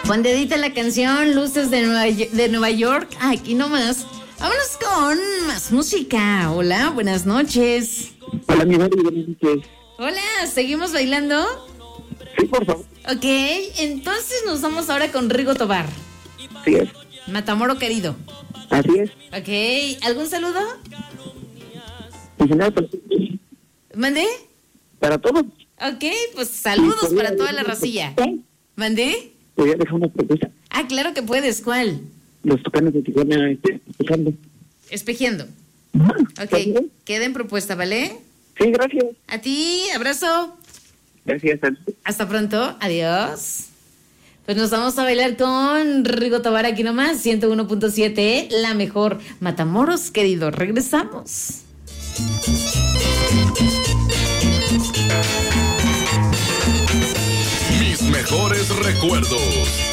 Con dedita la canción Luces de Nueva York. Aquí nomás. Vámonos con más música. Hola, buenas noches. Hola, mi madre, buenas noches. Hola, ¿seguimos bailando? Sí, por favor. Ok, entonces nos vamos ahora con Rigo Tobar. Así es. Matamoro querido. Así es. Ok, ¿algún saludo? En general, ¿Mandé? para todos. Ok, pues saludos para toda la racilla. ¿Mandé? Te voy a dejar una propuesta. Ah, claro que puedes. ¿Cuál? Los Tucanes de Tijuana escuchando. Espejeando. ¿Está Ok, bien? queda en propuesta, ¿vale? Sí, gracias. A ti, abrazo. Gracias. Hasta pronto, adiós. Pues nos vamos a bailar con Rigo Tobar aquí nomás, 101.7, la mejor. Matamoros, querido, regresamos. Mis mejores recuerdos.